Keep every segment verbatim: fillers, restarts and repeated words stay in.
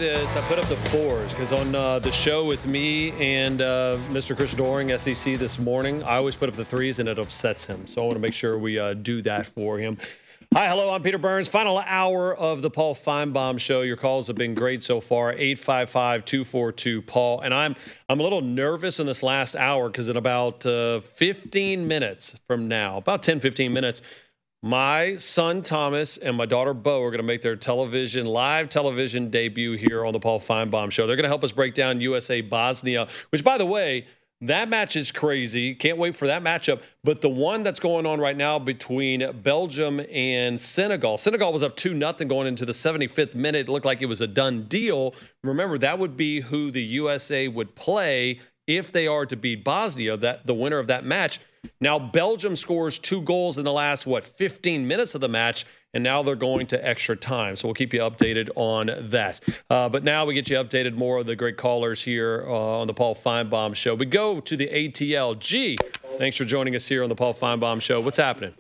this, I put up the fours because on uh, the show with me and uh, Mister Chris Doering, S E C, this morning, I always put up the threes and it upsets him. So I want to make sure we uh, do that for him. Hi, hello, I'm Peter Burns. Final hour of the Paul Feinbaum Show. Your calls have been great so far. eight five five, two four two, Paul. And I'm I'm a little nervous in this last hour because in about uh, fifteen minutes from now, about ten, fifteen minutes, my son Thomas and my daughter Bo are going to make their television, live television debut here on the Paul Feinbaum Show. They're going to help us break down U S A Bosnia, which, by the way, that match is crazy. Can't wait for that matchup. But the one that's going on right now between Belgium and Senegal, Senegal was up two nothing going into the seventy-fifth minute. It looked like it was a done deal. Remember, that would be who the U S A would play if they are to beat Bosnia, that the winner of that match. Now, Belgium scores two goals in the last, what, fifteen minutes of the match, and now they're going to extra time. So we'll keep you updated on that. Uh, but now we get you updated more of the great callers here uh, on the Paul Feinbaum Show. We go to the A T L. G, thanks for joining us here on the Paul Feinbaum Show. What's happening?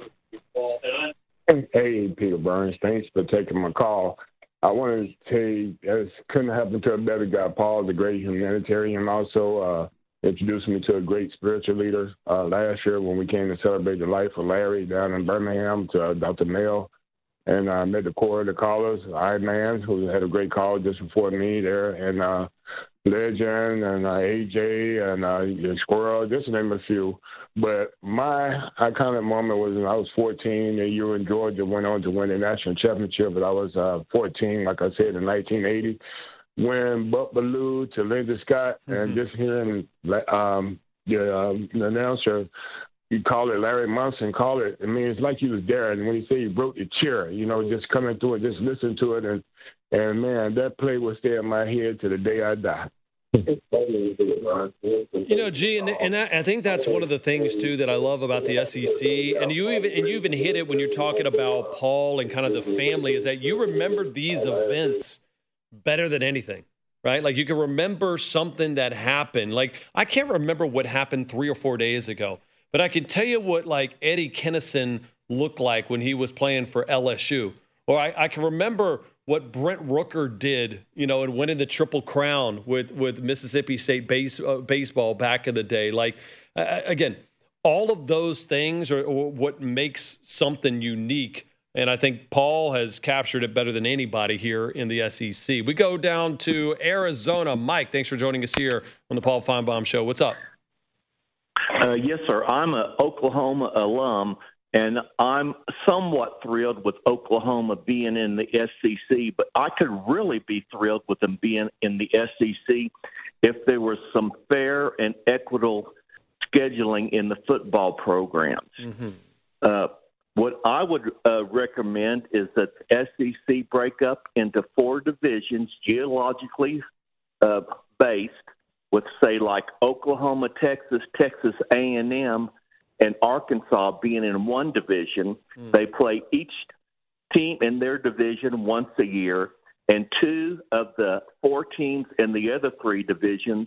Hey, Peter Burns. Thanks for taking my call. I wanted to tell you, it couldn't happen to a better guy. Paul is a great humanitarian, also uh, introduced me to a great spiritual leader uh, last year when we came to celebrate the life of Larry down in Birmingham to uh, Doctor Mel. And I uh, met the core of the callers, Iron Man, who had a great call just before me there, and uh, Legend, and uh, A J, and uh, Squirrel, just to name a few. But my iconic moment was when I was fourteen, and you in Georgia went on to win the national championship, but I was uh, fourteen, like I said, in nineteen eighty. When Buck Bellew to Linda Scott, mm-hmm. and just hearing um, the, um, the announcer, you call it Larry Munson, call it, I mean, it's like he was there. And when you say he broke the chair, you know, just coming through and just listen to it. And, and man, that play will stay in my head to the day I die. You know, G, and, and I think that's one of the things, too, that I love about the S E C. And you even and you even hit it when you're talking about Paul and kind of the family, is that you remember these events better than anything, right? Like you can remember something that happened. Like I can't remember what happened three or four days ago, but I can tell you what like Eddie Kennison looked like when he was playing for L S U. Or I, I can remember what Brent Rooker did, you know, and winning the Triple Crown with, with Mississippi State base, uh, baseball back in the day. Like, uh, again, all of those things are, are what makes something unique. And I think Paul has captured it better than anybody here in the S E C. We go down to Arizona. Mike, thanks for joining us here on the Paul Feinbaum Show. What's up? Uh, yes, sir. I'm an Oklahoma alum, and I'm somewhat thrilled with Oklahoma being in the S E C, but I could really be thrilled with them being in the S E C if there was some fair and equitable scheduling in the football programs. Mm-hmm. Uh, what I would uh, recommend is that the S E C break up into four divisions geologically uh, based, with, say, like Oklahoma, Texas, Texas A and M, and Arkansas being in one division. Mm. They play each team in their division once a year, and two of the four teams in the other three divisions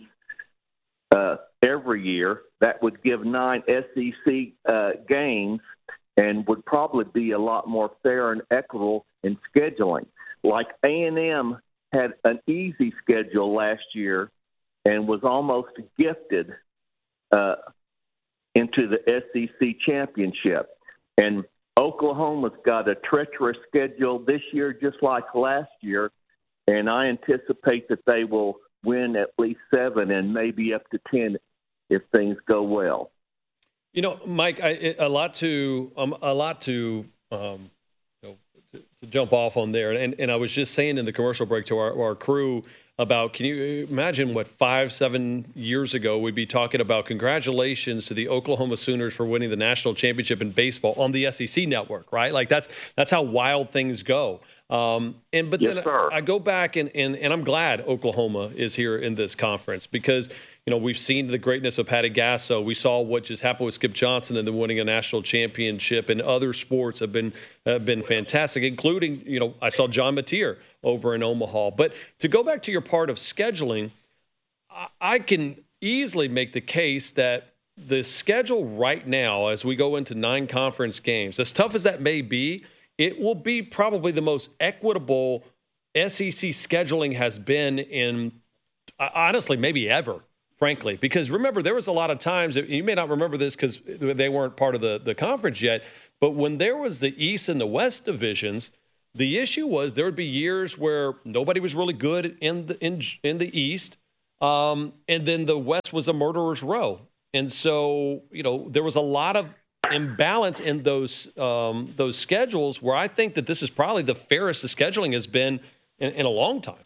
uh, every year. That would give nine S E C uh, games and would probably be a lot more fair and equitable in scheduling. Like A and M had an easy schedule last year and was almost gifted uh, into the S E C championship. And Oklahoma's got a treacherous schedule this year, just like last year, and I anticipate that they will win at least seven and maybe up to ten if things go well. You know, Mike, I, a lot to um, a lot to, um, you know, to to jump off on there, and and I was just saying in the commercial break to our, our crew about, can you imagine what five, seven years ago we'd be talking about congratulations to the Oklahoma Sooners for winning the national championship in baseball on the S E C network, right? Like that's that's how wild things go. Um, and but yes, then sir. I, I go back and, and and I'm glad Oklahoma is here in this conference because, you know, we've seen the greatness of Patty Gasso. We saw what just happened with Skip Johnson and then winning a national championship, and other sports have been have been fantastic, including, you know, I saw John Mateer over in Omaha. But to go back to your part of scheduling, I, I can easily make the case that the schedule right now, as we go into nine conference games, as tough as that may be, it will be probably the most equitable S E C scheduling has been in, honestly, maybe ever, frankly. Because remember, there was a lot of times, you may not remember this because they weren't part of the, the conference yet, but when there was the East and the West divisions, the issue was there would be years where nobody was really good in the, in, in the East, um, and then the West was a murderer's row. And so, you know, there was a lot of imbalance in those um, those schedules where I think that this is probably the fairest the scheduling has been in, in a long time.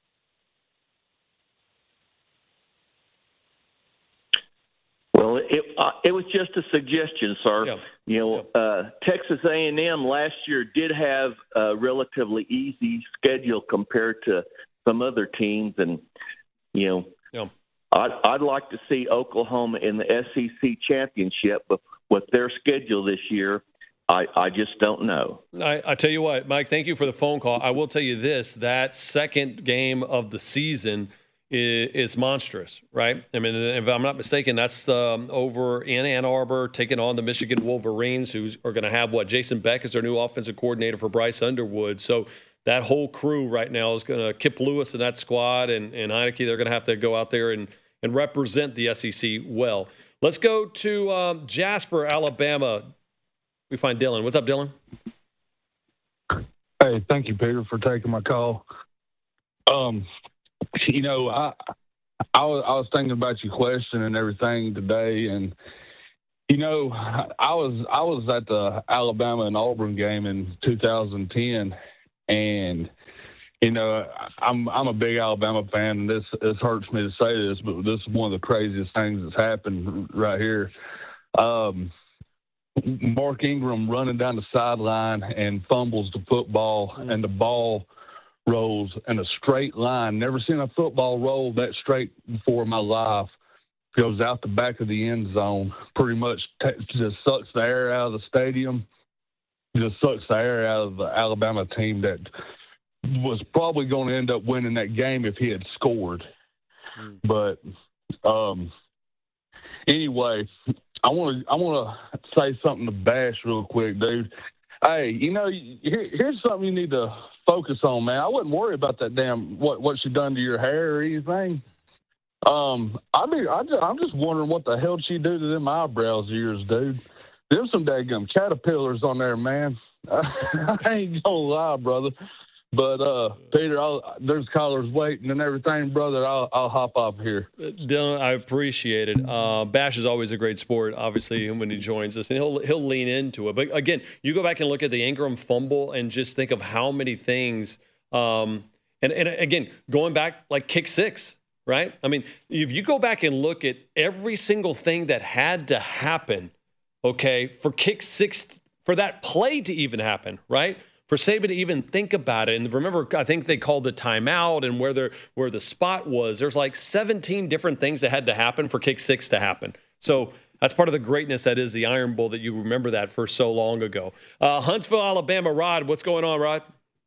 Well, it uh, it was just a suggestion, sir. Yeah. You know, yeah. uh, Texas A and M last year did have a relatively easy schedule compared to some other teams, and you know, yeah. I'd, I'd like to see Oklahoma in the S E C championship, but with their schedule this year, I, I just don't know. I, I tell you what, Mike, thank you for the phone call. I will tell you this: that second game of the season is, is monstrous, right? I mean, if I'm not mistaken, that's um, over in Ann Arbor, taking on the Michigan Wolverines, who are going to have what Jason Beck is their new offensive coordinator for Bryce Underwood. So that whole crew right now is going to Kip Lewis and that squad, and, and Heineke. They're going to have to go out there and and represent the S E C well. Let's go to um, Jasper, Alabama. We find Dylan. What's up, Dylan? Hey, thank you, Peter, for taking my call. Um, you know, I I was, I was thinking about your question and everything today, and you know, I was I was at the Alabama and Auburn game in two thousand ten, and you know, I'm I'm a big Alabama fan, and this this hurts me to say this, but this is one of the craziest things that's happened right here. Um, Mark Ingram running down the sideline and fumbles the football, mm. and the ball rolls in a straight line. Never seen a football roll that straight before in my life. Goes out the back of the end zone, pretty much t- just sucks the air out of the stadium, just sucks the air out of the Alabama team that was probably going to end up winning that game if he had scored. Mm. But um, anyway, I want to I want to say something to Bash real quick, dude. Hey, you know, here, here's something you need to focus on, man. I wouldn't worry about that damn what what she done to your hair or anything. Um, I mean, I just, I'm just wondering what the hell she do to them eyebrows of yours, dude. There's some daggum caterpillars on there, man. I ain't gonna lie, brother. But, uh, Peter, I'll, there's callers waiting and everything, brother. I'll, I'll hop off here. Dylan, I appreciate it. Uh, Bash is always a great sport, obviously, when he joins us, and he'll he'll lean into it. But, again, you go back and look at the Ingram fumble and just think of how many things um, – and, and, again, going back, like kick six, right? I mean, if you go back and look at every single thing that had to happen, okay, for kick six, for that play to even happen, right? For Saban to even think about it, and remember, I think they called the timeout and where the where the spot was. There's like seventeen different things that had to happen for kick six to happen. So that's part of the greatness that is the Iron Bowl, that you remember that for so long ago. Uh, Huntsville, Alabama, Rod, what's going on, Rod?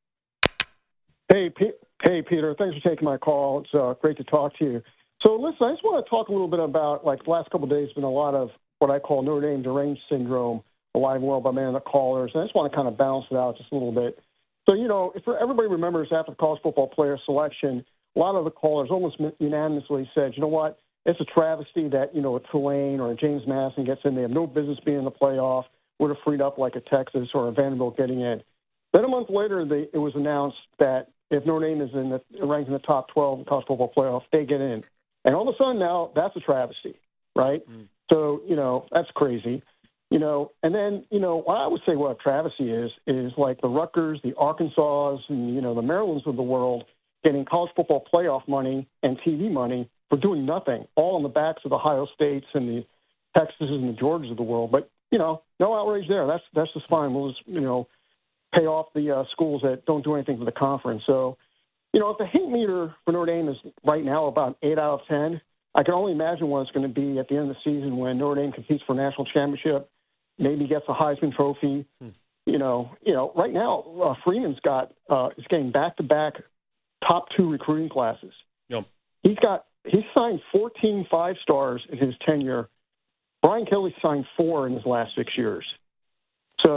Hey, P- hey, Peter. Thanks for taking my call. It's uh, great to talk to you. So, listen, I just want to talk a little bit about, like, the last couple of days, been a lot of what I call Notre Dame deranged syndrome. Alive and well by many of the callers, and I just want to kind of balance it out just a little bit. So, you know, if everybody remembers after the college football player selection, a lot of the callers almost unanimously said, you know what, it's a travesty that, you know, a Tulane or a James Madison gets in. They have no business being in the playoff. Would have freed up like a Texas or a Vanderbilt getting in. Then a month later, they, it was announced that if Notre Dame is in the, ranked in the top twelve in the college football playoff, they get in. And all of a sudden now, that's a travesty, right? Mm. So, you know, that's crazy. You know, and then, you know, what I would say what a travesty is, is like the Rutgers, the Arkansas, and, you know, the Marylands of the world getting college football playoff money and T V money for doing nothing, all on the backs of the Ohio States and the Texases and the Georgias of the world. But, you know, no outrage there. That's that's just fine. We'll just, you know, pay off the uh, schools that don't do anything for the conference. So, you know, if the hate meter for Notre Dame is right now about eight out of ten, I can only imagine what it's going to be at the end of the season when Notre Dame competes for a national championship. Maybe gets a Heisman Trophy. Hmm. You know, you know. Right now, uh, Freeman's got uh, is getting back-to-back top two recruiting classes. Yep. He's got he's signed fourteen five stars in his tenure. Brian Kelly signed four in his last six years. So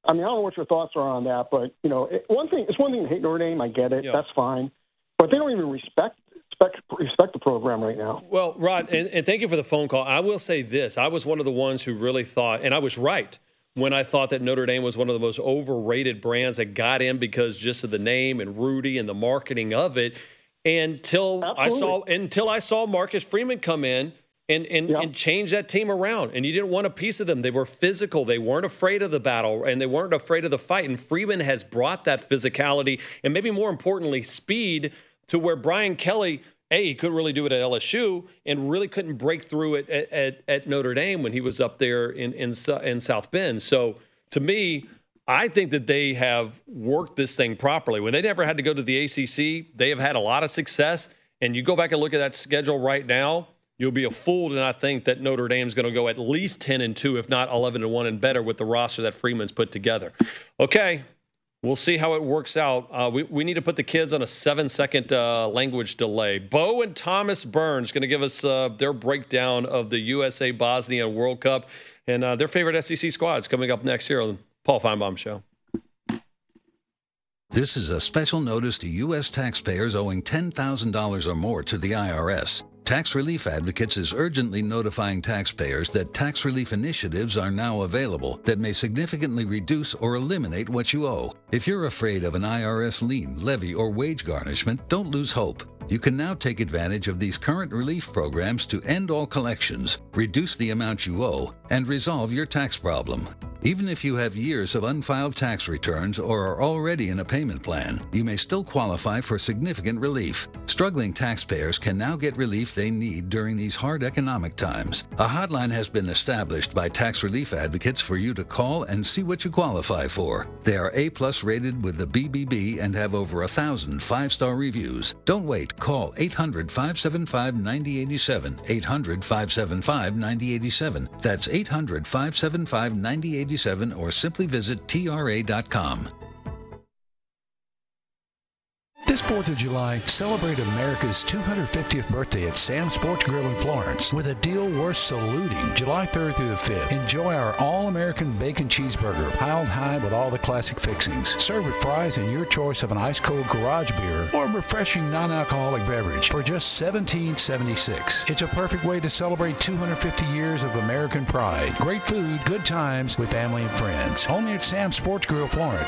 I mean, I don't know what your thoughts are on that, but, you know, it, one thing, it's one thing to hate Notre Dame. I get it. Yeah. That's fine. But they don't even respect, respect respect the program right now. Well, Rod, and, and thank you for the phone call. I will say this. I was one of the ones who really thought, and I was right, when I thought that Notre Dame was one of the most overrated brands that got in because just of the name and Rudy and the marketing of it. Until Absolutely. I saw until I saw Marcus Freeman come in and and, yeah. and change that team around. And you didn't want a piece of them. They were physical. They weren't afraid of the battle, and they weren't afraid of the fight. And Freeman has brought that physicality and maybe more importantly, speed to where Brian Kelly, A, he couldn't really do it at L S U and really couldn't break through it at, at, at Notre Dame when he was up there in, in, in South Bend. So to me, I think that they have worked this thing properly. When they never had to go to the A C C, they have had a lot of success. And you go back and look at that schedule right now, you'll be a fool to not think that Notre Dame's going to go at least ten and two, if not eleven and one and better with the roster that Freeman's put together. Okay, we'll see how it works out. Uh, we, we need to put the kids on a seven-second uh, language delay. Bo and Thomas Burns going to give us uh, their breakdown of the U S A Bosnia World Cup and uh, their favorite S E C squads coming up next here on the Paul Feinbaum Show. This is a special notice to U S taxpayers owing ten thousand dollars or more to the I R S. Tax Relief Advocates is urgently notifying taxpayers that tax relief initiatives are now available that may significantly reduce or eliminate what you owe. If you're afraid of an I R S lien, levy, or wage garnishment, don't lose hope. You can now take advantage of these current relief programs to end all collections, reduce the amount you owe, and resolve your tax problem. Even if you have years of unfiled tax returns or are already in a payment plan, you may still qualify for significant relief. Struggling taxpayers can now get relief they need during these hard economic times. A hotline has been established by Tax Relief Advocates for you to call and see what you qualify for. They are A-plus rated with the B B B and have over a thousand five-star reviews. Don't wait. Call eight hundred, five seven five, nine zero eight seven, eight hundred, five seven five, nine zero eight seven. That's eight hundred, five seven five, nine zero eight seven or simply visit T R A dot com. This fourth of July, celebrate America's two hundred fiftieth birthday at Sam's Sports Grill in Florence with a deal worth saluting. July third through the fifth, enjoy our all-American bacon cheeseburger piled high with all the classic fixings. Served with fries and your choice of an ice-cold garage beer or a refreshing non-alcoholic beverage for just seventeen seventy-six. It's a perfect way to celebrate two hundred fifty years of American pride. Great food, good times with family and friends. Only at Sam's Sports Grill Florence.